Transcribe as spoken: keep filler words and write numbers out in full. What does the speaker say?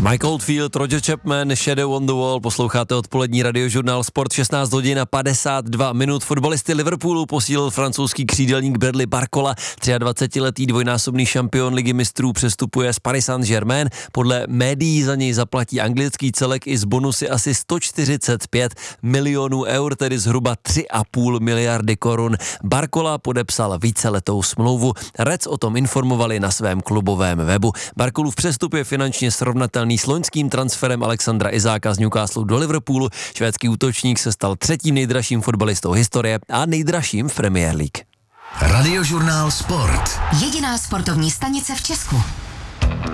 Mike Oldfield, Roger Chapman, Shadow on the Wall, posloucháte odpolední radiožurnál Sport, šestnáct hodin a padesát dva minut. Fotbalisty Liverpoolu posílil francouzský křídelník Bradley Barcola, dvacetiletý dvojnásobný šampion ligy mistrů přestupuje z Paris Saint-Germain. Podle médií za něj zaplatí anglický celek i z bonusy asi sto čtyřicet pět milionů eur, tedy zhruba tři a půl miliardy korun. Barcola podepsal víceletou smlouvu. Reds o tom informovali na svém klubovém webu. Barcolův přestup je finančně srovnatelný s loňským transferem Alexandra Isáka z Newcastle do Liverpoolu. Švédský útočník se stal třetím nejdražším fotbalistou historie a nejdražším v Premier League. Radiožurnál Sport. Jediná sportovní stanice v Česku.